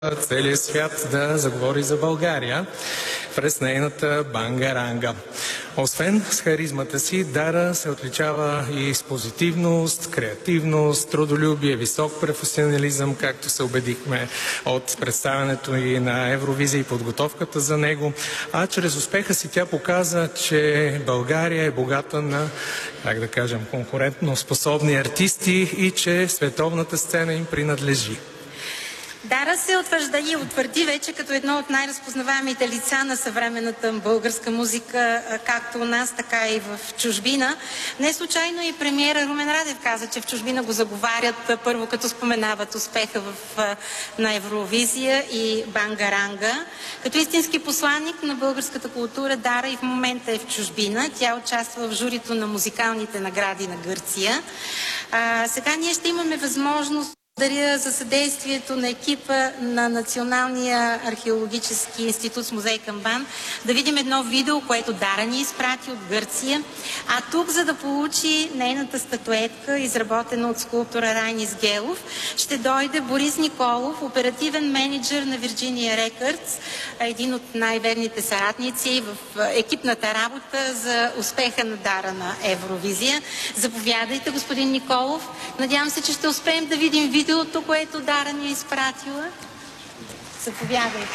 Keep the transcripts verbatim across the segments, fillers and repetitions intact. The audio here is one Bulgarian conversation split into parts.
целия свят да заговори за България през нейната бангаранга. Освен с харизмата си, Дара се отличава и с позитивност, креативност, трудолюбие, висок професионализъм, както се убедихме от представянето и на Евровизия и подготовката за него. А чрез успеха си тя показа, че България е богата на, как да кажем, конкурентно способни артисти и че световната сцена им принадлежи. Дара се утвържда и утвърди вече като едно от най-разпознаваемите лица на съвременната българска музика, както у нас, така и в чужбина. Не случайно и премиера Румен Радев каза, че в чужбина го заговарят първо като споменават успеха в, на Евровизия и бангаранга. Като истински посланник на българската култура, Дара и в момента е в чужбина. Тя участва в журито на музикалните награди на Гърция. А, сега ние ще имаме възможност. Благодаря за съдействието на екипа на Националния археологически институт с музей Камбан да видим едно видео, което Дара ни изпрати от Гърция. А тук, за да получи нейната статуетка, изработена от скулптора Райнис Гелов, ще дойде Борис Николов, оперативен менеджер на Virginia Records, един от най-верните съратници в екипната работа за успеха на Дара на Евровизия. Заповядайте, господин Николов. Надявам се, че ще успеем да видим видео видеото, което Дара ни е изпратила. Заповядайте.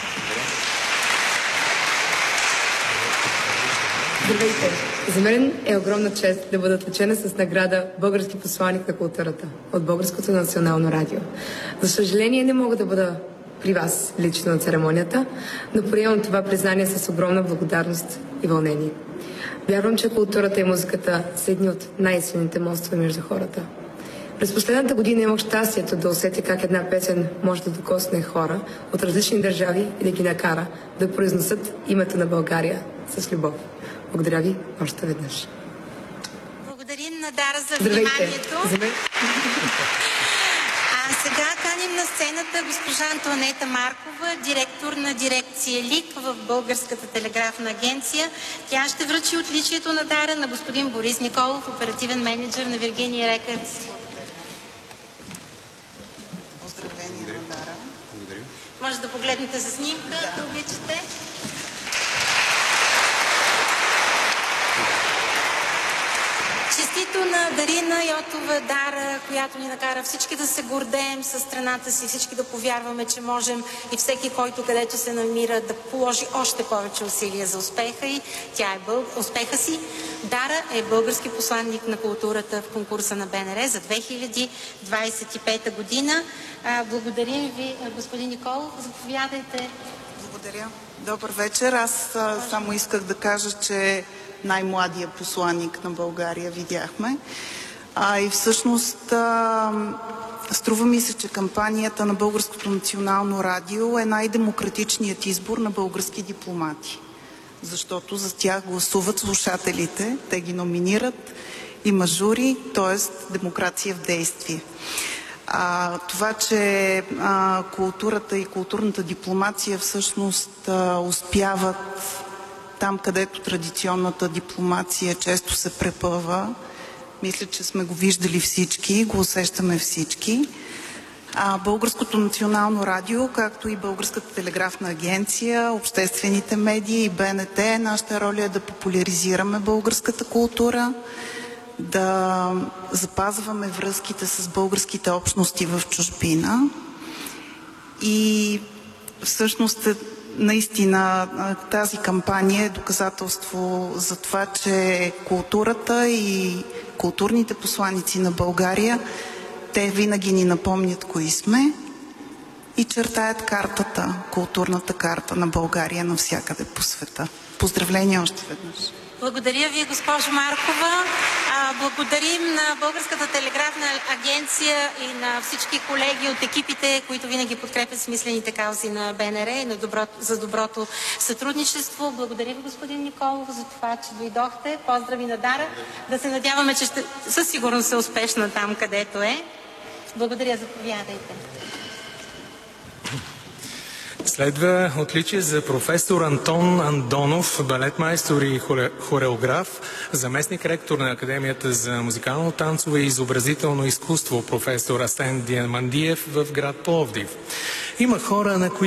Здравейте! За мен е огромна чест да бъда отличена с награда Български посланик на културата от Българското национално радио. За съжаление не мога да бъда при вас лично на церемонията, но приемам това признание с огромна благодарност и вълнение. Вярвам, че културата и музиката са едни от най-силните мостове между хората. През последната година имах щастието да усетя как една песен може да докосне хора от различни държави и да ги накара да произнесат името на България с любов. Благодаря ви още веднъж. Благодарим на Дара за Здравейте. вниманието. За мен... А сега каним на сцената госпожа Антоанета Маркова, директор на дирекция ЛИК в Българската телеграфна агенция. Тя ще връчи отличието на Дара на господин Борис Николов, оперативен менеджер на Virginia Records. Може да погледнете за снимка, да. Ако обичате. Честито на Дарина Йотова Дара, която ни накара всички да се гордеем със страната си, всички да повярваме, че можем и всеки, който където се намира, да положи още повече усилия за успеха и тя е бъл... успеха си. Дара е български посланник на културата в конкурса на Б Н Р за две хиляди двадесет и пета година. Благодарим ви, господин Николов. Заповядайте. Благодаря. Добър вечер. Аз а, само исках да кажа, че най-младия посланник на България видяхме. А, и всъщност а, струва ми се, че кампанията на Българското национално радио е най-демократичният избор на български дипломати. Защото за тях гласуват слушателите, те ги номинират, има жури, т.е. демокрация в действие. А, това, че а, културата и културната дипломация всъщност а, успяват там, където традиционната дипломация често се препъва, мисля, че сме го виждали всички, го усещаме всички. А Българското национално радио, както и Българската телеграфна агенция, обществените медии и Б Н Т, нашата роля е да популяризираме българската култура, да запазваме връзките с българските общности в чужбина и всъщност наистина тази кампания е доказателство за това, че културата и културните посланици на България, те винаги ни напомнят кои сме и чертаят картата, културната карта на България навсякъде по света. Поздравления още веднъж! Благодаря ви, госпожо Маркова. Благодарим на Българската телеграфна агенция и на всички колеги от екипите, които винаги подкрепят смислените каузи на Б Н Р и на добро, за доброто сътрудничество. Благодаря ви, господин Николов, за това, че дойдохте. Поздрави на Дара. Да се надяваме, че ще, със сигурност е успешна там, където е. Благодаря, заповядайте. Следва отличие за професор Антон Андонов, балетмайстор и хореограф, заместник-ректор на Академията за музикално танцово и изобразително изкуство професор Асен Диамандиев в град Пловдив. Има хора, на които